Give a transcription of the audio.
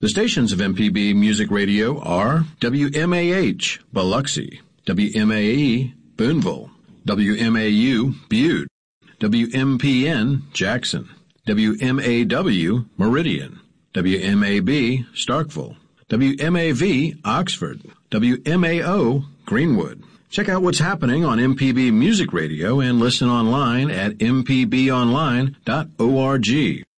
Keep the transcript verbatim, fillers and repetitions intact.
The stations of M P B Music Radio are W M A H, Biloxi, W M A E, Boonville, W M A U, Butte, W M P N, Jackson, W M A W, Meridian, W M A B, Starkville, W M A V, Oxford, W M A O, Greenwood. Check out what's happening on M P B Music Radio and listen online at m p b online dot org.